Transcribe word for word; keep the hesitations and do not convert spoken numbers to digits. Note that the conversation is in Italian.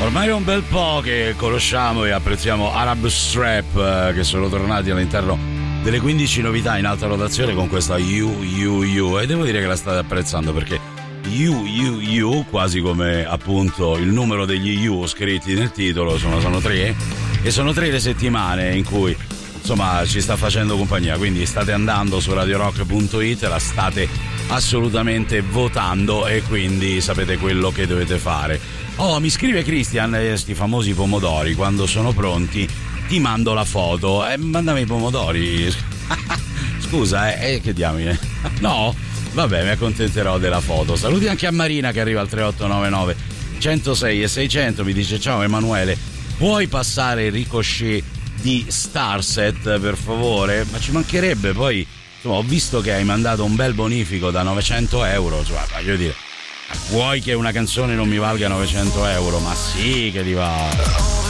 Ormai è un bel po' che conosciamo e apprezziamo Arab Strap, eh, che sono tornati all'interno delle quindici novità in alta rotazione con questa You You You, e devo dire che la state apprezzando, perché You You You, quasi come appunto il numero degli You scritti nel titolo, sono, sono tre, e sono tre le settimane in cui insomma ci sta facendo compagnia, quindi state andando su radio rock punto it, la state assolutamente votando e quindi sapete quello che dovete fare. Oh, mi scrive Christian, eh, sti famosi pomodori, quando sono pronti ti mando la foto. Eh, mandami i pomodori. Scusa, eh, eh che diamine. No? Vabbè, mi accontenterò della foto. Saluti anche a Marina che arriva al tre otto nove nove centosei e seicento, mi dice: ciao Emanuele, puoi passare il ricochet di Starset per favore? Ma ci mancherebbe, poi insomma, ho visto che hai mandato un bel bonifico da novecento euro, cioè voglio dire, vuoi che una canzone non mi valga novecento euro? Ma sì che li va.